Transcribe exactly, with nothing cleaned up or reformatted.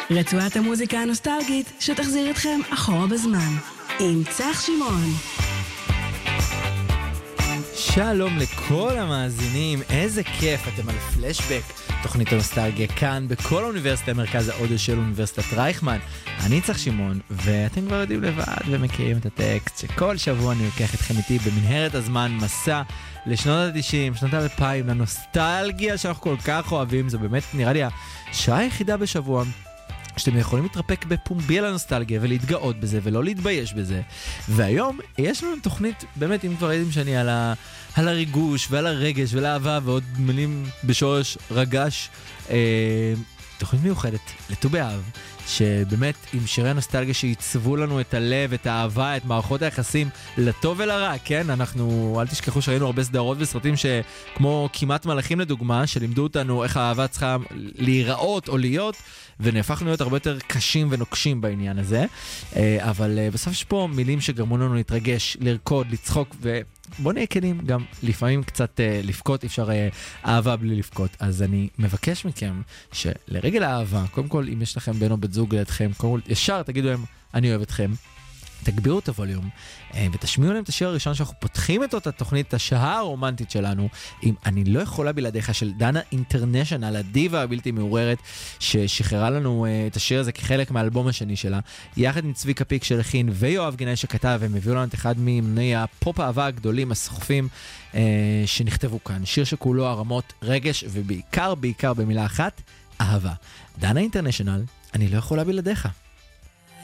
רצועת המוזיקה הנוסטלגית שתחזיר אתכם אחורה בזמן. עם צח שמעון. שלום לכל המאזינים, איזה כיף, אתם על פלשבק, תוכנית הנוסטלגיה כאן בכל האוניברסיטה, מרכז האודיו של אוניברסיטת רייכמן. אני צח שמעון, ואתם כבר יודעים לבד ומכירים את הטקסט שכל שבוע אני לוקח אתכם איתי במנהרת הזמן מסע לשנות ה-תשעים, שנות ה-אלפיים, לנוסטלגיה שאנחנו כל כך אוהבים. זה באמת נראה לי השעה היחידה בשבוע שאתם יכולים להתרפק בפומבי על הנוסטלגיה ולהתגאות בזה ולא להתבייש בזה. והיום יש לנו תוכנית, באמת, אם כבר ראיתם שאני על, ה... על הריגוש ועל הרגש ועל האהבה ועוד מילים בשורש רגש, אה... תוכנית מיוחדת לט"ו באב, שבאמת עם שירי הנוסטלגיה שעיצבו לנו את הלב, את האהבה, את מערכות היחסים לטוב ולרע, כן? אנחנו, אל תשכחו שראינו הרבה סדרות וסרטים שכמו כמעט מלאכים לדוגמה, שלימדו אותנו איך האהבה צריכה להיראות או להיות, ונהפכנו להיות הרבה יותר קשים ונוקשים בעניין הזה. אבל בסוף יש פה מילים שגרמו לנו להתרגש, לרקוד, לצחוק, ובוא נהיה כנים, גם לפעמים קצת לפקות, אי אפשר אהבה בלי לפקות. אז אני מבקש מכם שלרגל האהבה, קודם כל אם יש לכם בן או בת זוג לידכם, קודם כל ישר תגידו להם אני אוהב אתכם, תגבירו את הווליום ותשמיעו להם את השיר הראשון שאנחנו פותחים את אותה תוכנית, השעה הרומנטית שלנו, עם אני לא יכולה בלעדיך של דנה אינטרנשיונל, הדיבה הבלתי מעוררת, ששחררה לנו את השיר הזה כחלק מהאלבום השני שלה, יחד עם צביקה פיק שלחין ויואב גינאי שכתב, הם הביאו לנו את אחד ממני הפופ אהבה הגדולים, הסחופים שנכתבו כאן, שיר שכולו הרמות רגש ובעיקר בעיקר במילה אחת, אהבה. דנה אינטרנשיונל, אני לא יכולה בלעדיך.